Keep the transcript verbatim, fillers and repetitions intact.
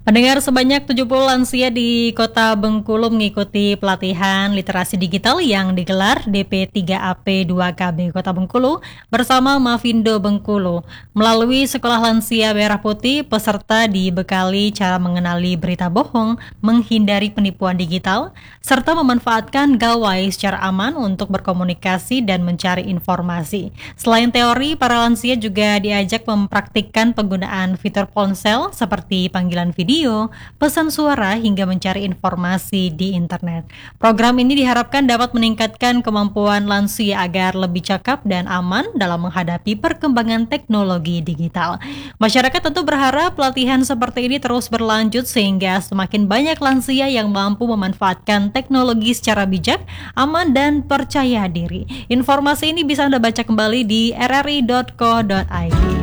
Pendengar, sebanyak tujuh puluh lansia di Kota Bengkulu mengikuti pelatihan literasi digital yang digelar D P tiga A P dua K B Kota Bengkulu bersama Mavindo Bengkulu. Melalui Sekolah Lansia Merah Putih, peserta dibekali cara mengenali berita bohong, menghindari penipuan digital, serta memanfaatkan gawai secara aman untuk berkomunikasi dan mencari informasi. Selain teori, para lansia juga diajak mempraktikkan penggunaan fitur ponsel seperti panggilan video, video, pesan suara hingga mencari informasi di internet. Program ini diharapkan dapat meningkatkan kemampuan lansia agar lebih cakap dan aman dalam menghadapi perkembangan teknologi digital. Masyarakat tentu berharap pelatihan seperti ini terus berlanjut sehingga semakin banyak lansia yang mampu memanfaatkan teknologi secara bijak, aman, dan percaya diri. Informasi ini bisa Anda baca kembali di r r i dot co dot i d.